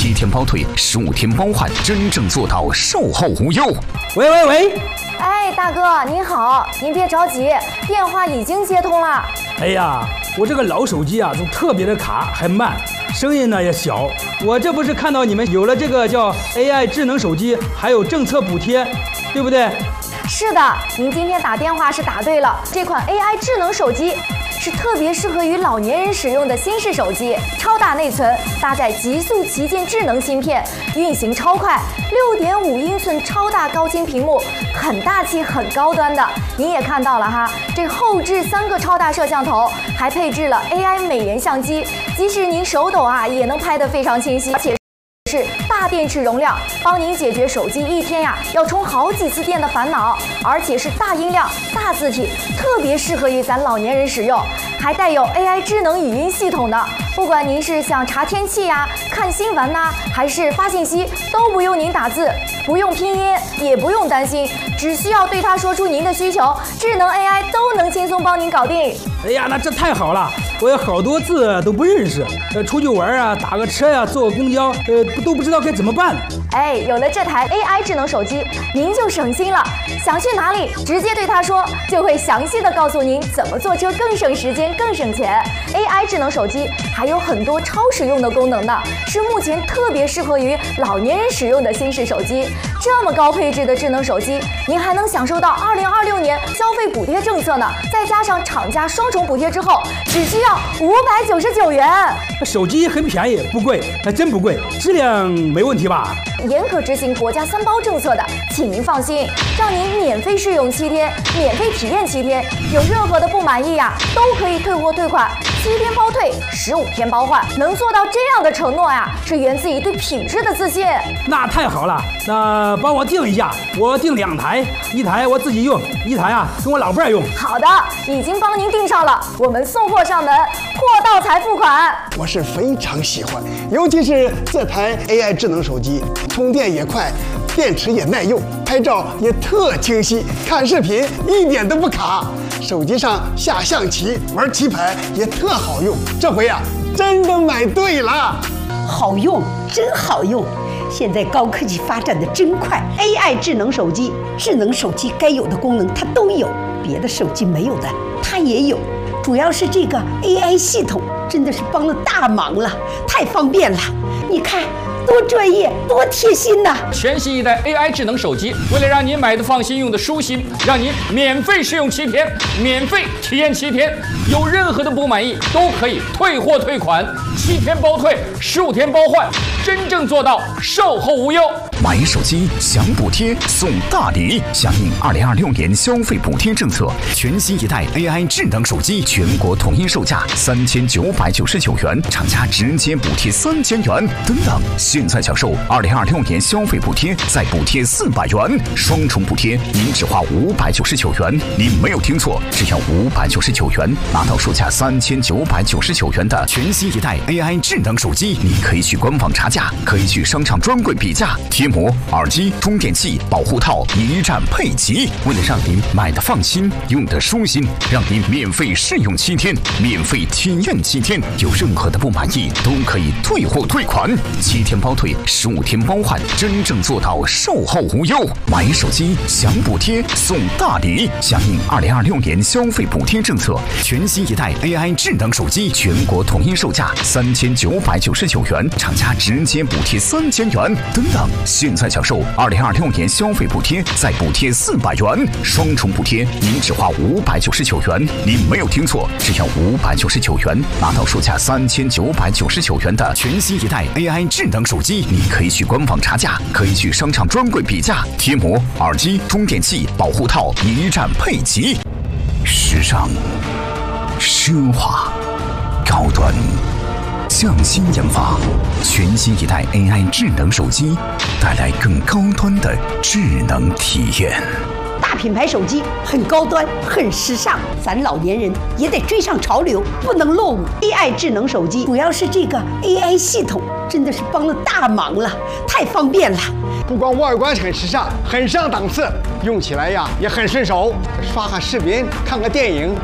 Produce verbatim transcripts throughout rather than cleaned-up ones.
七天包退，十五天包换，真正做到售后无忧。 喂喂喂！ 哎，大哥您好，您别着急，电话已经接通了。 哎呀，我这个老手机啊，总特别的卡，还慢，声音呢也小。我这不是看到你们有了这个叫 A I 智能手机，还有政策补贴，对不对？ 是的，您今天打电话是打对了，这款 A I 智能手机是特别适合于老年人使用的新式手机，超大内存，搭载极速旗舰智能芯片，运行超快，六点五英寸超大高清屏幕，很大气很高端的。您也看到了哈，这后置三个超大摄像头，还配置了 A I 美颜相机，即使您手抖啊，也能拍得非常清晰，而且是大电池容量，帮您解决手机一天呀要充好几次电的烦恼，而且是大音量、大字体，特别适合于咱老年人使用，还带有 A I 智能语音系统的。不管您是想查天气呀、看新闻呐、啊，还是发信息，都不用您打字，不用拼音，也不用担心，只需要对它说出您的需求，智能 A I 都能轻松帮您搞定。 哎呀，那这太好了！我有好多字都不认识，呃，出去玩啊，打个车呀、啊，坐个公交，呃，都不知道该怎么办。 哎，有了这台 A I 智能手机，您就省心了。想去哪里，直接对它说，就会详细的告诉您怎么坐车更省时间、更省钱。A I 智能手机还有很多超实用的功能呢，是目前特别适合于老年人使用的新式手机。这么高配置的智能手机，您还能享受到二零二六年消费补贴政策呢，再加上厂家双重补贴之后，只需要五百九十九元。 手机很便宜，不贵，还真不贵，质量没问题吧？ 严格执行国家三包政策的，请您放心，让您免费试用七天，免费体验七天，有任何的不满意呀、啊，都可以退货退款，七天包退，十五天包换。能做到这样的承诺呀，是源自于对品质的自信。 那太好了，那帮我订一下，我订两台，一台我自己用，一台啊跟我老伴儿用。 好的，已经帮您订上了，我们送货上门，货到才付款。 我是非常喜欢，尤其是这台 A I 智能手机，充电也快，电池也耐用，拍照也特清晰，看视频一点都不卡，手机上下象棋、玩棋牌也特好用。这回啊，真的买对了， 好用，真好用。现在高科技发展的真快 ，A I 智能手机，智能手机该有的功能它都有，别的手机没有的它也有。主要是这个 A I 系统真的是帮了大忙了，太方便了。你看。多专业，多贴心呐！ 全新一代 A I 智能手机，为了让您买的放心、用的舒心，让您免费试用七天，免费体验七天，有任何的不满意都可以退货退款，七天包退，十五天包换，真正做到售后无忧。 买手机享补贴送大礼，响应二零二六年消费补贴政策，全新一代 A I 智能手机全国统一售价三千九百九十九元，厂家直接补贴三千元，等等。现在享受二零二六年消费补贴，再补贴四百元，双重补贴，您只花五百九十九元。您没有听错，只要五百九十九元，拿到售价三千九百九十九元的全新一代 A I 智能手机。你可以去官网查价，可以去商场专柜比价，贴膜、耳机、充电器、保护套一站配齐。为了让您买的放心，用的舒心，让您免费试用七天，免费体验七天，有任何的不满意都可以退货退款，七天包退，十五天包换，真正做到售后无忧。买手机享补贴送大礼，响应二零二六年消费补贴政策，全新一代 A I 智能手机全国统一售价三千九百九十九元，厂家直接补贴三千元，等等。现在享受二零二六年消费补贴，再补贴四百元，双重补贴，您只花五百九十九元。您没有听错，只要五百九十九元，拿到售价三千九百九十九元的全新一代 A I 智能手机。你可以去官网查价，可以去商场专柜比价，贴膜、耳机、充电器、保护套一站配齐。时尚、奢华、高端。匠心研发，全新一代 A I 智能手机，带来更高端的智能体验。 大品牌手机很高端，很时尚，咱老年人也得追上潮流，不能落伍。A I 智能手机主要是这个 A I 系统真的是帮了大忙了，太方便了。 不光外观很时尚，很上档次，用起来呀也很顺手，刷个视频，看个电影。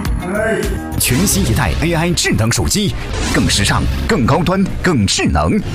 全新一代 A I 智能手机，更时尚、更高端、更智能。